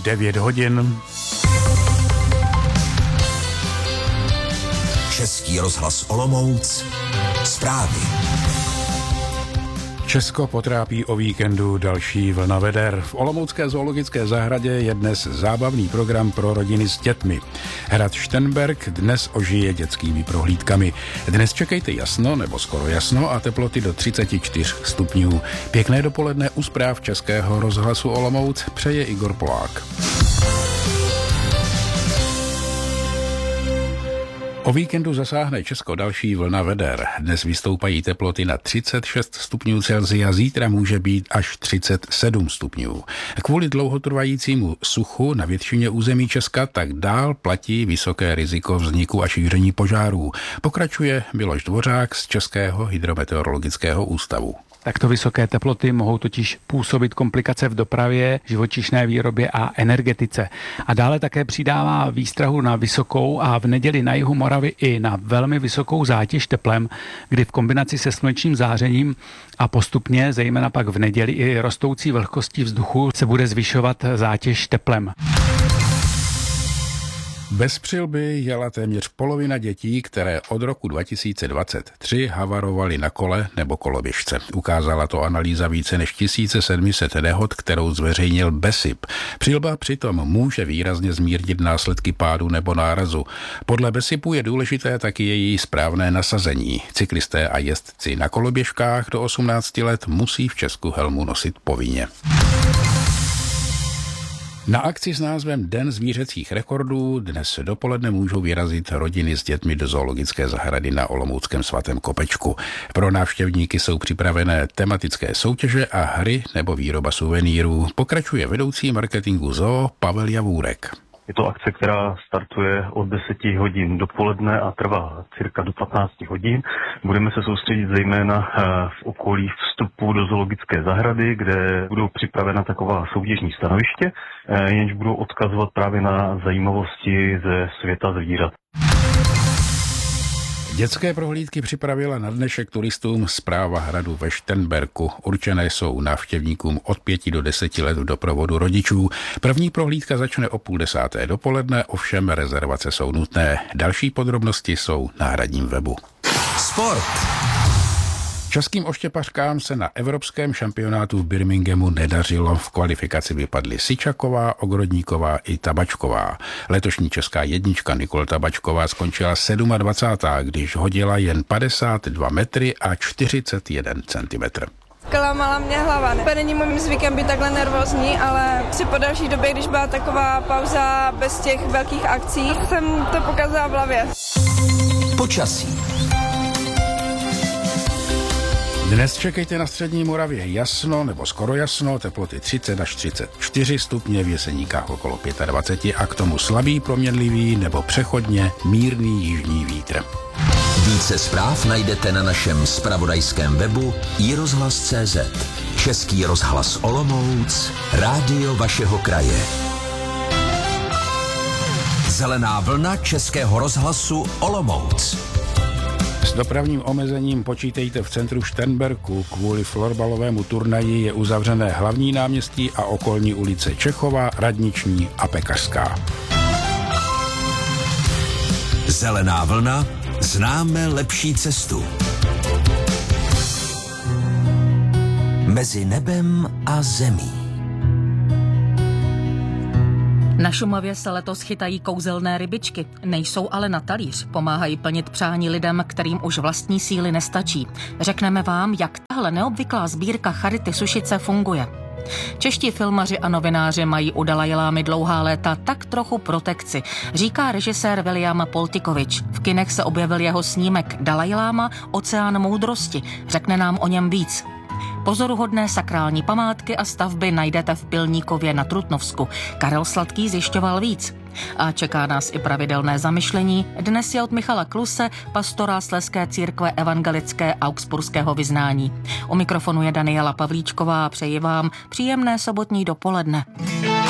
9 hodin. Český rozhlas Olomouc. Zprávy. Česko potrápí o víkendu další vlna veder. V olomoucké zoologické zahradě je dnes zábavný program pro rodiny s dětmi. Hrad Šternberk dnes ožije dětskými prohlídkami. Dnes čekejte jasno nebo skoro jasno a teploty do 34 stupňů. Pěkné dopoledne u zpráv Českého rozhlasu Olomouc přeje Igor Polák. O víkendu zasáhne Česko další vlna veder. Dnes vystoupají teploty na 36 stupňů Celsia, zítra může být až 37 stupňů. Kvůli dlouhotrvajícímu suchu na většině území Česka tak dál platí vysoké riziko vzniku a šíření požárů. Pokračuje Miloš Dvořák z Českého hydrometeorologického ústavu. Takto vysoké teploty mohou totiž působit komplikace v dopravě, živočišné výrobě a energetice. A dále také přidává výstrahu na vysokou a v neděli na jihu Moravy i na velmi vysokou zátěž teplem, kdy v kombinaci se slunečním zářením a postupně, zejména pak v neděli i rostoucí vlhkostí vzduchu, se bude zvyšovat zátěž teplem. Bez přilby jela téměř polovina dětí, které od roku 2023 havarovaly na kole nebo koloběžce. Ukázala to analýza více než 1700 nehod, kterou zveřejnil BESIP. Přilba přitom může výrazně zmírnit následky pádu nebo nárazu. Podle BESIPu je důležité taky její správné nasazení. Cyklisté a jezdci na koloběžkách do 18 let musí v Česku helmu nosit povinně. Na akci s názvem Den zvířecích rekordů dnes dopoledne můžou vyrazit rodiny s dětmi do zoologické zahrady na olomouckém Svatém Kopečku. Pro návštěvníky jsou připravené tematické soutěže a hry nebo výroba suvenýrů. Pokračuje vedoucí marketingu zoo Pavel Javůrek. Je to akce, která startuje od 10 hodin dopoledne a trvá cirka do 15 hodin. Budeme se soustředit zejména v okolí vstupu do zoologické zahrady, kde budou připravena taková soutěžní stanoviště, jenž budou odkazovat právě na zajímavosti ze světa zvířat. Dětské prohlídky připravila na dnešek turistům správa hradu ve Šternberku. Určené jsou návštěvníkům od 5 do 10 let v doprovodu rodičů. První prohlídka začne o 9:30 dopoledne, ovšem rezervace jsou nutné. Další podrobnosti jsou na hradním webu. Sport. Českým oštěpařkám se na evropském šampionátu v Birminghamu nedařilo. V kvalifikaci vypadly Sičaková, Ogrodníková i Tabačková. Letošní česká jednička Nikol Tabačková skončila 27., když hodila jen 52 metry a 41 centimetr. Klamala mě hlava. Není mým zvykem být takhle nervózní, ale po další době, když byla taková pauza bez těch velkých akcí, jsem to pokazala v hlavě. Počasí. Dnes čekejte na střední Moravě jasno nebo skoro jasno, teploty 30 až 34 stupně, v Jeseníkách okolo 25 a k tomu slabý proměnlivý nebo přechodně mírný jižní vítr. Více zpráv najdete na našem zpravodajském webu iRozhlas.cz. Český rozhlas Olomouc, rádio vašeho kraje. Zelená vlna Českého rozhlasu Olomouc. S dopravním omezením počítejte v centru Šternberku. Kvůli florbalovému turnaji je uzavřené hlavní náměstí a okolní ulice Čechova, Radniční a Pekařská. Zelená vlna, známe lepší cestu. Mezi nebem a zemí. Na Šumavě se letos chytají kouzelné rybičky, nejsou ale na talíř, pomáhají plnit přání lidem, kterým už vlastní síly nestačí. Řekneme vám, jak tahle neobvyklá sbírka Charity Sušice funguje. Čeští filmaři a novináři mají u Dalajlámy dlouhá léta tak trochu protekci, říká režisér William Poltikovič. V kinech se objevil jeho snímek Dalajláma, Oceán moudrosti, řekne nám o něm víc. Pozoruhodné sakrální památky a stavby najdete v Pilníkově na Trutnovsku. Karel Sladký zjišťoval víc. A čeká nás i pravidelné zamyšlení. Dnes je od Michala Kluse, pastora Slezské církve evangelické augsburského vyznání. U mikrofonu je Daniela Pavlíčková a přeji vám příjemné sobotní dopoledne.